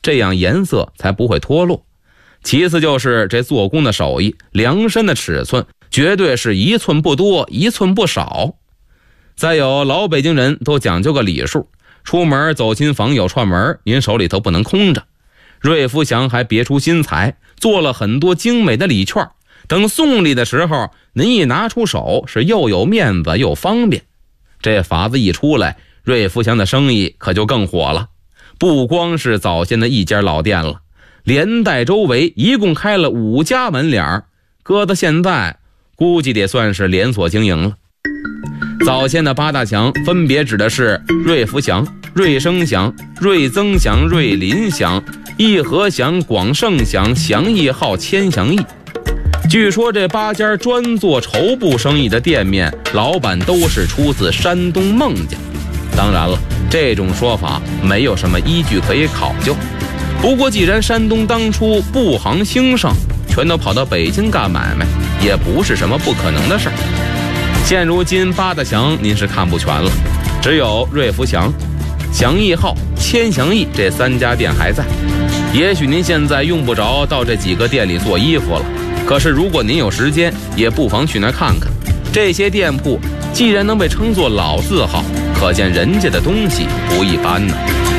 这样颜色才不会脱落。其次就是这做工的手艺，量身的尺寸绝对是1寸不多1寸不少。再有老北京人都讲究个礼数，出门走亲访友串门，您手里头不能空着。瑞福祥还别出心裁，做了很多精美的礼券，等送礼的时候您一拿出手是又有面子又方便。这法子一出来，瑞福祥的生意可就更火了，不光是早先的一家老店了，连带周围一共开了5家门脸，搁到现在估计得算是连锁经营了。早先的8大祥分别指的是瑞福祥、瑞声祥、瑞增祥、瑞林祥、义和祥、广盛祥、祥义号、千祥义。据说这8家专做绸布生意的店面，老板都是出自山东孟家。当然了，这种说法没有什么依据可以考究。不过既然山东当初布行兴盛，全都跑到北京干买卖，也不是什么不可能的事儿。现如今8大祥您是看不全了，只有瑞福祥、祥义号、千祥义这3家店还在。也许您现在用不着到这几个店里做衣服了，可是如果您有时间，也不妨去那看看。这些店铺既然能被称作老字号，可见人家的东西不一般呢。